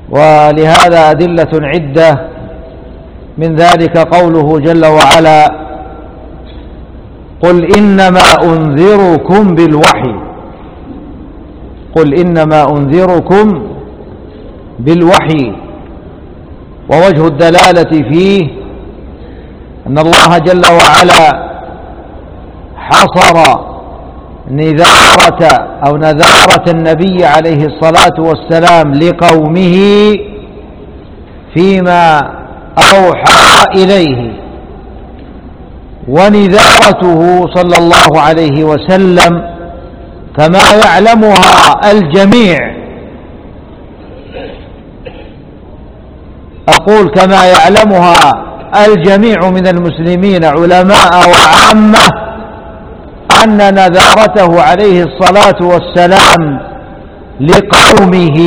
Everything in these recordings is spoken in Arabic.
ولهذا أدلة عدة، من ذلك قوله جل وعلا: قل إنما أنذركم بالوحي. قل إنما أنذركم بالوحي. ووجه الدلالة فيه أن الله جل وعلا حصر نذارة النبي عليه الصلاة والسلام لقومه فيما أوحى إليه، ونذارته صلى الله عليه وسلم كما يعلمها الجميع، أقول كما يعلمها الجميع من المسلمين علماء وعامة، أن نذارته عليه الصلاة والسلام لقومه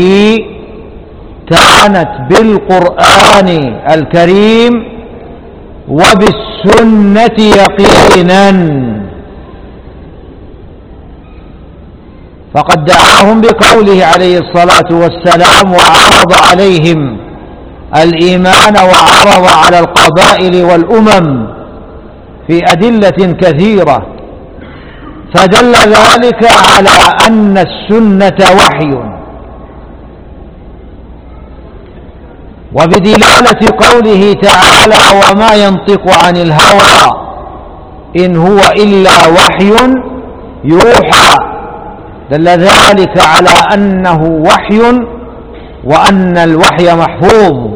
كانت بالقرآن الكريم وبالسنة يقينا، فقد دعاهم بقوله عليه الصلاة والسلام وعرض عليهم الإيمان وعرض على القبائل والأمم في أدلة كثيرة، فدل ذلك على أن السنة وحي. وبدلالة قوله تعالى: وما ينطق عن الهوى إن هو إلا وحي يوحى، دل ذلك على أنه وحي وأن الوحي محفوظ.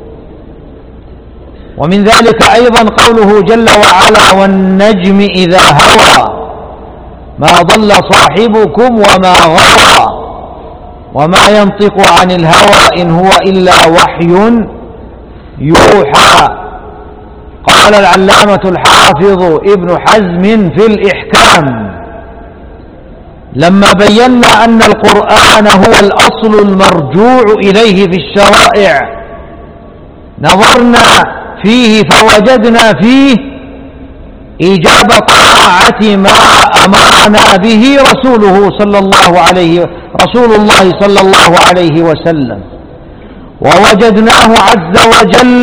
ومن ذلك أيضا قوله جل وعلا: والنجم إذا هوى ما ضل صاحبكم وما غوى وما ينطق عن الهوى إن هو إلا وحي يوحى. قال العلامة الحافظ ابن حزم في الإحكام لما بينا أن القرآن هو الأصل المرجوع إليه في الشرائع: نظرنا فيه فوجدنا فيه إيجاب طاعة ما أمرنا به رسول الله صلى الله عليه وسلم، ووجدناه عز وجل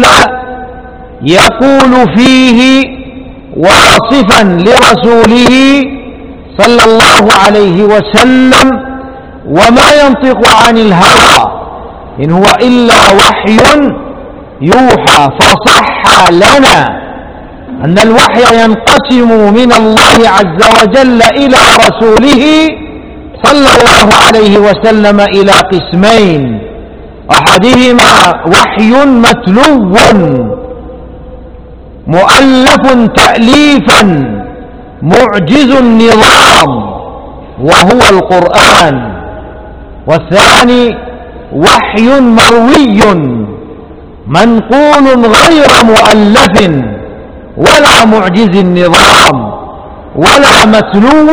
يقول فيه واصفا لرسوله صلى الله عليه وسلم: وما ينطق عن الهوى إن هو إلا وحي يوحى. فصح لنا أن الوحي ينقسم من الله عز وجل إلى رسوله صلى الله عليه وسلم إلى قسمين: أحدهما وحي متلو مؤلف تأليفا معجز النظام وهو القرآن، والثاني وحي مروي منقول غير مؤلف ولا معجز النظام ولا متلو،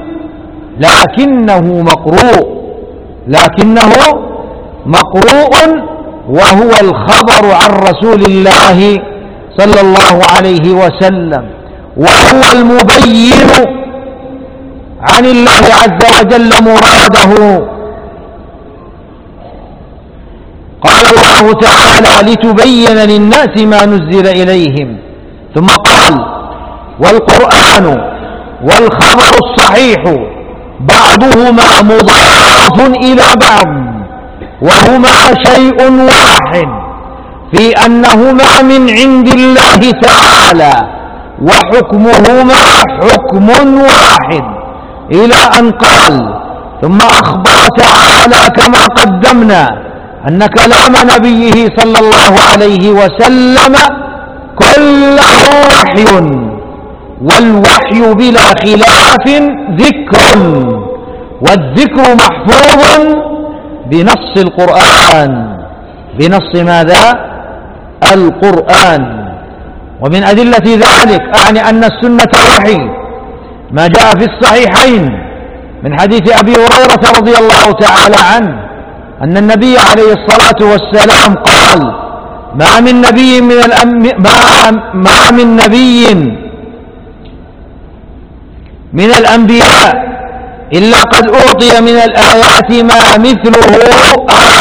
لكنه مقروء وهو الخبر عن رسول الله صلى الله عليه وسلم، وهو المبين عن الله عز وجل مراده. قال الله تعالى: لتبين للناس ما نزل إليهم، ثم قال: والقرآن والخبر الصحيح بعضهما مضاف إلى بعض وهما شيء واحد في أنهما من عند الله تعالى وحكمهما حكم واحد، إلى أن قال: ثم أخبر تعالى كما قدمنا أن كلام نبيه صلى الله عليه وسلم كله وحي، والوحي بلا خلاف ذكر، والذكر محفوظ بنص القرآن. بنص ماذا؟ القرآن. ومن أدلة ذلك أعني أن السنة وحي ما جاء في الصحيحين من حديث أبي هريرة رضي الله تعالى عنه أن النبي عليه الصلاة والسلام قال: ما من نبي من الأنبياء إلا قد أعطي من الآيات ما مثله